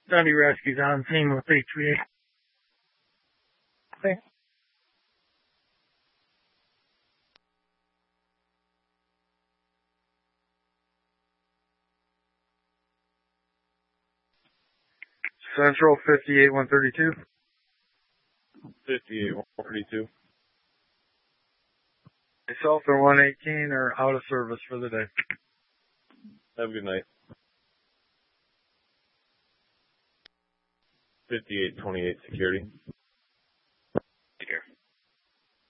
Dundee Rescue's on scene with 838. Okay. Central 58-132. 58-132. Myself and 118 are out of service for the day. Have a good night. 58-28 security.